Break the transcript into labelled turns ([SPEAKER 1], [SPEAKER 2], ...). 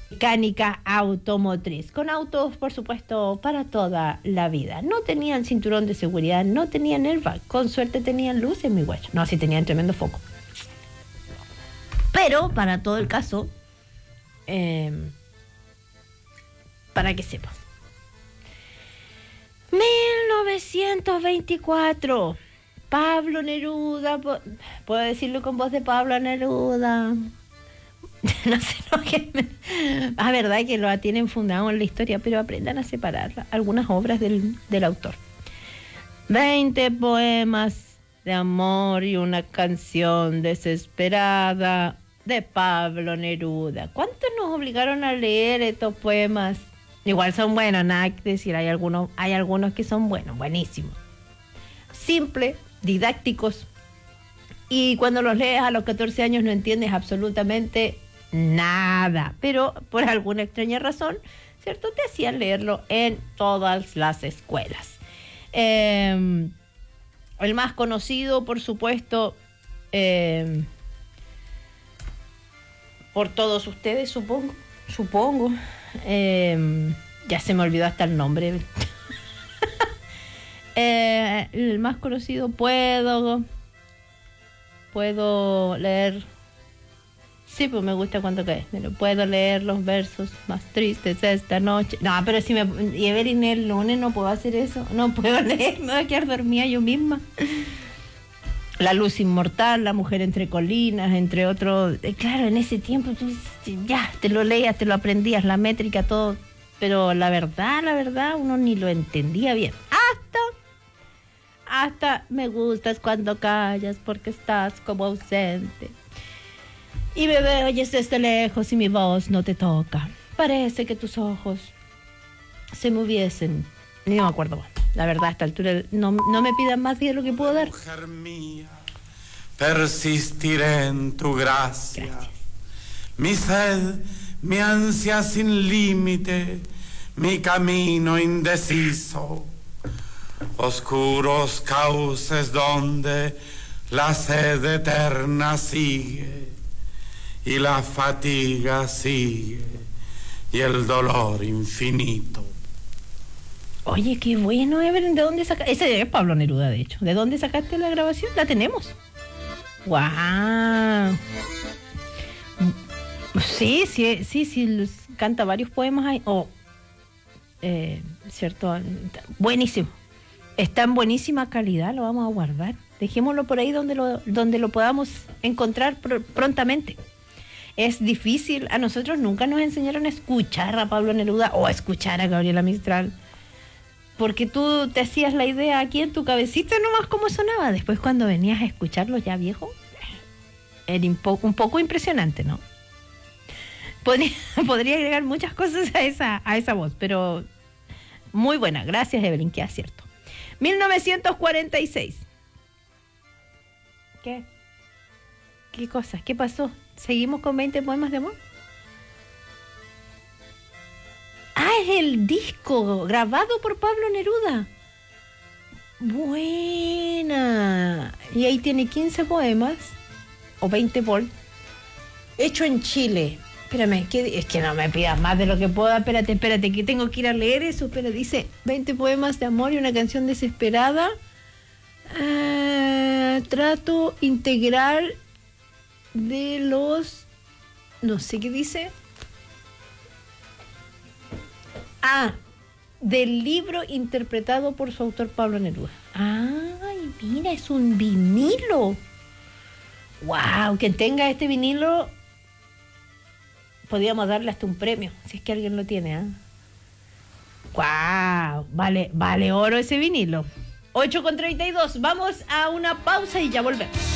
[SPEAKER 1] mecánica automotriz, con autos, por supuesto, para toda la vida. No tenían cinturón de seguridad, no tenían airbag, con suerte tenían luces, mi guacho. No, sí tenían tremendo foco. Pero, para todo el caso, para que sepas. 1924, Pablo Neruda, puedo decirlo con voz de Pablo Neruda. No sé lo que verdad que lo tienen fundado en la historia, pero aprendan a separar algunas obras del autor. 20 poemas de amor y una canción desesperada de Pablo Neruda. ¿Cuántos nos obligaron a leer estos poemas? Igual son buenos, nada que decir, hay algunos que son buenos, buenísimos. Simples, didácticos, y cuando los lees a los 14 años no entiendes absolutamente nada, pero por alguna extraña razón, ¿cierto? Te hacían leerlo en todas las escuelas. El más conocido, por supuesto, por todos ustedes, supongo. Ya se me olvidó hasta el nombre. El más conocido, puedo leer. Sí, pues me gusta cuando cae. Puedo leer los versos más tristes esta noche. No, pero si y Evelyn el lunes no puedo hacer eso. No puedo leer, me voy a quedar dormida yo misma. La luz inmortal, La mujer entre colinas, entre otros. Claro, en ese tiempo tú ya te lo leías, te lo aprendías, la métrica, todo. Pero la verdad, uno ni lo entendía bien. Hasta me gustas cuando callas porque estás como ausente. Y me oyes desde lejos y mi voz no te toca. Parece que tus ojos se me hubiesen... Ni me acuerdo más. La verdad, a esta altura no me pidan más de lo que puedo dar.
[SPEAKER 2] Mujer mía, persistiré en tu gracia.
[SPEAKER 1] Gracias.
[SPEAKER 2] Mi sed, mi ansia sin límite, mi camino indeciso. Oscuros cauces donde la sed eterna sigue y la fatiga sigue y el dolor infinito.
[SPEAKER 1] Oye, qué bueno, Evelyn. ¿De dónde sacaste? Ese es Pablo Neruda, de hecho. ¿De dónde sacaste la grabación? La tenemos. ¡Guau! Sí, canta varios poemas ahí. ¿Cierto? Buenísimo. Está en buenísima calidad, lo vamos a guardar. Dejémoslo por ahí donde lo podamos encontrar prontamente. Es difícil, a nosotros nunca nos enseñaron a escuchar a Pablo Neruda o a escuchar a Gabriela Mistral, porque tú te hacías la idea aquí en tu cabecita nomás cómo sonaba. Después cuando venías a escucharlo ya viejo, era un poco impresionante, ¿no? Podría agregar muchas cosas a esa voz, pero muy buena. Gracias, Evelyn, qué acierto. 1946. ¿Qué cosa? ¿Qué pasó? ¿Seguimos con 20 poemas de amor? Es el disco grabado por Pablo Neruda. Buena. Y ahí tiene 15 poemas, o 20 hecho en Chile. Espérame, es que no me pidas más de lo que pueda. Espérate, que tengo que ir a leer eso. Pero dice 20 poemas de amor y una canción desesperada. Trato integral de los... No sé qué dice. Del libro interpretado por su autor Pablo Neruda. Ay, mira, es un vinilo. Wow, quien tenga este vinilo... Podríamos darle hasta un premio, si es que alguien lo tiene, ¡Guau! Vale oro ese vinilo. 8:32, vamos a una pausa y ya volvemos.